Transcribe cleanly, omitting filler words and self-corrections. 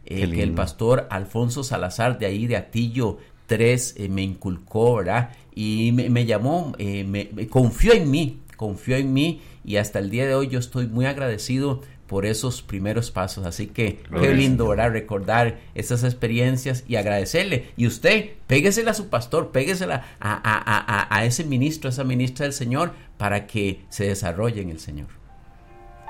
que el pastor Alfonso Salazar de ahí de Atillo 3 me inculcó, ¿verdad? Y me llamó, confió en mí y hasta el día de hoy yo estoy muy agradecido por esos primeros pasos. Así que qué lindo, ¿verdad? Recordar esas experiencias y agradecerle. Y usted, péguesela a su pastor, péguesela a ese ministro, a esa ministra del Señor, para que se desarrolle en el Señor.